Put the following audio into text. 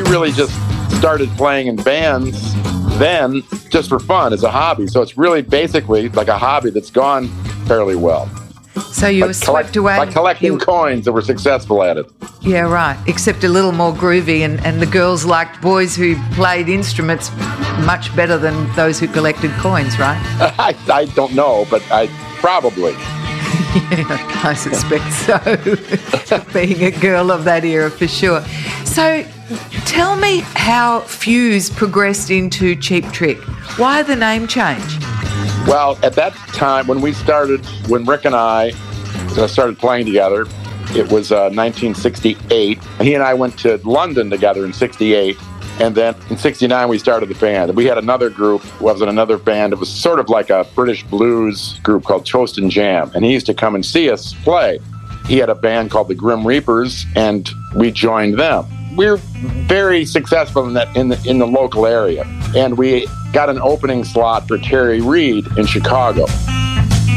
really just started playing in bands then just for fun as a hobby. So it's really basically like a hobby that's gone fairly well. So you were swept away. By collecting coins that were successful at it. Yeah, right. Except a little more groovy, and the girls liked boys who played instruments much better than those who collected coins, right? I don't know, but I probably. Yeah, I suspect so. Being a girl of that era, for sure. So tell me how Fuse progressed into Cheap Trick. Why the name change? Well, at that time, when Rick and I started playing together, it was 1968. He and I went to London together in 68. And then in 69, we started the band. We had another group, another band. It was sort of like a British blues group called Toast and Jam. And he used to come and see us play. He had a band called the Grim Reapers, and we joined them. We were very successful in the local area. And we got an opening slot for Terry Reid in Chicago.